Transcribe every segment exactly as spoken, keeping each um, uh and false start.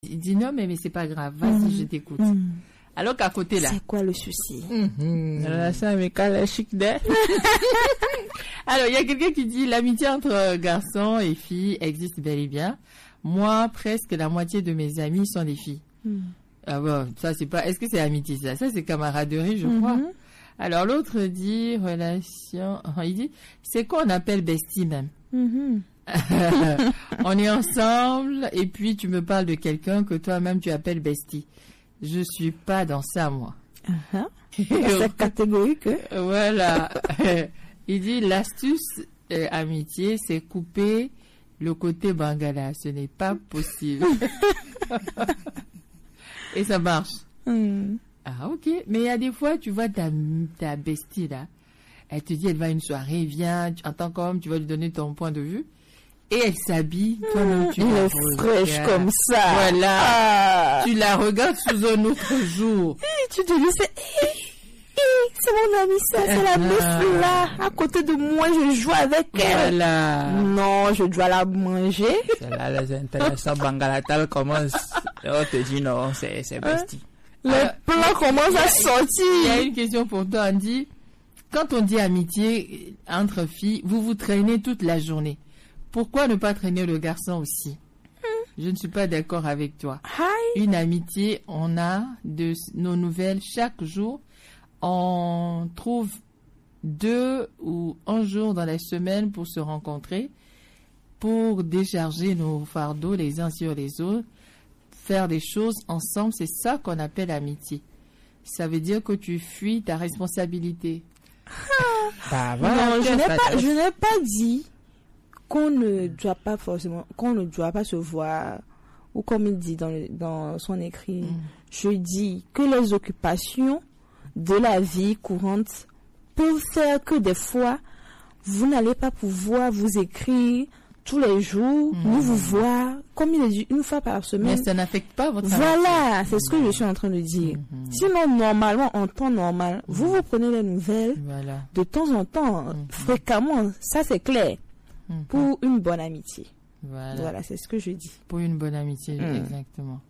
il dit non, mais, mais c'est pas grave, vas-y, mmh. je t'écoute. Mmh. Alors qu'à côté là. C'est quoi le souci? Mmh. La relation amicale est chic d'air. Alors, il y a quelqu'un qui dit l'amitié entre garçons et filles existe bel et bien. Moi, presque la moitié de mes amis sont des filles. Mmh. Ah bon, ça c'est pas. Est-ce que c'est amitié ça? Ça c'est camaraderie, je mmh. crois. Alors l'autre dit relation. Il dit c'est quoi on appelle bestie même. Mmh. On est ensemble et puis tu me parles de quelqu'un que toi-même tu appelles bestie. Je suis pas dans ça moi. Uh-huh. C'est catégorique. Voilà. Il dit l'astuce euh, amitié c'est couper le côté bangala. Ce n'est pas possible. Et ça marche. Mm. Ah, ok. Mais il y a des fois, tu vois ta, ta bestie, là. Elle te dit, elle va à une soirée, viens, tu, en tant qu'homme, tu vas lui donner ton point de vue. Et elle s'habille, toi-même, tu mmh, la fraîche regardes. Comme ça. Voilà. Ah. Tu la regardes sous un autre jour. Et tu te dis, c'est, c'est mon amie, ça, c'est la meuf là. À côté de moi, je joue avec elle. Voilà. Non, je dois la manger. C'est là, les intéressants bangalatal commencent. On te dit non, c'est, c'est bestie. Les euh, plans commencent à sortir. Il y a une question pour toi, Andy. Quand on dit amitié entre filles, vous vous traînez toute la journée. Pourquoi ne pas traîner le garçon aussi? Hmm. Je ne suis pas d'accord avec toi. Hi. Une amitié, on a de nos nouvelles chaque jour. On trouve deux ou un jour dans la semaine pour se rencontrer, pour décharger nos fardeaux les uns sur les autres, faire des choses ensemble. C'est ça qu'on appelle amitié. Ça veut dire que tu fuis ta responsabilité. Bah, voilà, non, je n'ai pas, je n'ai pas dit qu'on ne doit pas forcément, qu'on ne doit pas se voir, ou comme il dit dans, le, dans son écrit, mm. je dis que les occupations de la vie courante peuvent faire que des fois, vous n'allez pas pouvoir vous écrire tous les jours, mmh. ni vous voir, comme il est dit, une fois par semaine. Mais ça n'affecte pas votre Voilà, c'est ce que je suis en train de dire. Mmh. Sinon, normalement, en temps normal, mmh. vous vous prenez les nouvelles voilà. de temps en temps, mmh. fréquemment, ça c'est clair, mmh. pour une bonne amitié. Voilà. Voilà, c'est ce que je dis. Pour une bonne amitié, mmh. exactement.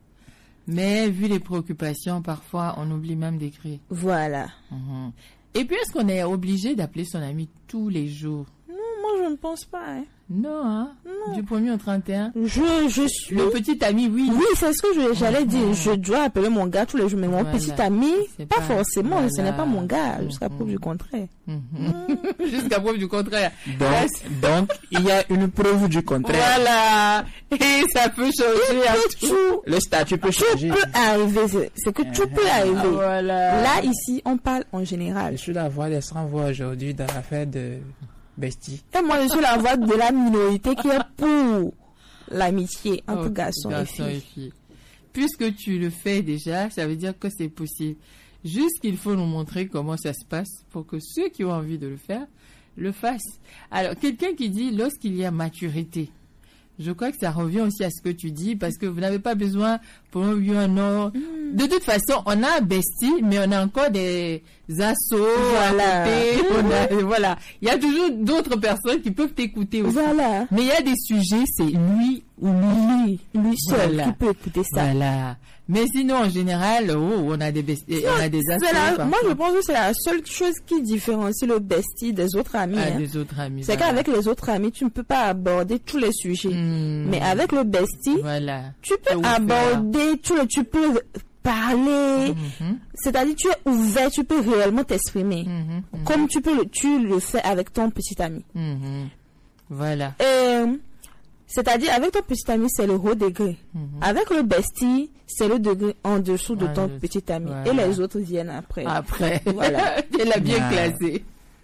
Mais vu les préoccupations, parfois, on oublie même d'écrire. Voilà. Mmh. Et puis, est-ce qu'on est obligé d'appeler son ami tous les jours? Non, moi, je ne pense pas. Hein. Non, hein? Non. Du premier au trente et un. Je, je suis... Le petit ami, oui. Oui, c'est ce que je, j'allais mmh. dire. Je dois appeler mon gars tous les jours. Mais mon voilà. petit ami, pas, pas forcément. Voilà. Ce n'est pas mon gars. Jusqu'à mmh. preuve du contraire. Mmh. Mmh. Jusqu'à preuve du contraire. Donc, donc, il y a une preuve du contraire. Voilà. Et ça peut changer à tout. tout. Le statut peut changer. Tout peut arriver. C'est, c'est que tout peut arriver. Ah, voilà. Là, ici, on parle en général. Je suis la voix des sans voix aujourd'hui dans l'affaire de... bestie. Et moi, je suis la voix de la minorité qui est pour l'amitié entre oh, garçons, garçons et, filles. et filles. Puisque tu le fais déjà, ça veut dire que c'est possible. Juste qu'il faut nous montrer comment ça se passe pour que ceux qui ont envie de le faire, le fassent. Alors, quelqu'un qui dit lorsqu'il y a maturité, je crois que ça revient aussi à ce que tu dis, parce que vous n'avez pas besoin pour un oui ou un non. Mm. De toute façon, on a un bestie, mais on a encore des assauts voilà. à côté. Mm. On a, voilà. Il y a toujours d'autres personnes qui peuvent t'écouter aussi. Voilà. Mais il y a des sujets, c'est lui ou lui. Lui seul voilà. qui peut écouter ça. Voilà. Mais sinon, en général, oh, on a des besties, on a des assauts. Moi, je pense que c'est la seule chose qui différencie le bestie des autres amis. Ah, hein. des autres amis. C'est voilà. qu'avec les autres amis, tu ne peux pas aborder tous les sujets. Mm. Mais avec le bestie, voilà. tu peux aborder tous les, tu peux parler. Mm-hmm. C'est-à-dire, tu es ouvert, tu peux réellement t'exprimer. Mm-hmm. Mm-hmm. Comme tu peux le, tu le fais avec ton petit ami. Mm-hmm. Voilà. Et, c'est-à-dire, avec ton petit ami, c'est le haut degré. Mm-hmm. Avec le bestie, c'est le degré en dessous de ah, ton je... petit ami. Voilà. Et les autres viennent après. Après. Voilà. Elle l'a bien ah. classé.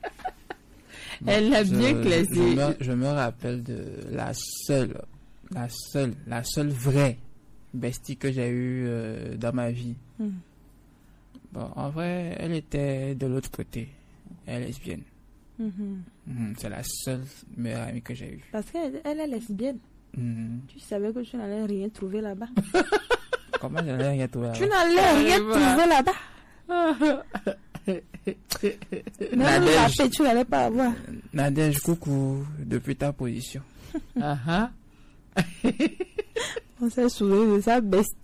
Bon, Elle l'a bien classé. Je me, je me rappelle de la seule, la seule, la seule vraie bestie que j'ai eue euh, dans ma vie. Mm. Bon, en vrai, elle était de l'autre côté. Elle est lesbienne. Mm-hmm. Mm, c'est la seule meilleure amie que j'ai eue. Parce qu'elle elle est lesbienne. Mm. Tu savais que tu n'allais rien trouver là-bas. Comment je n'allais rien trouver là-bas? Tu n'allais rien trouver là-bas. Même la paix, tu n'allais pas avoir. Nadège, coucou, depuis ta position. uh-huh. On s'est souvenu de sa bestie.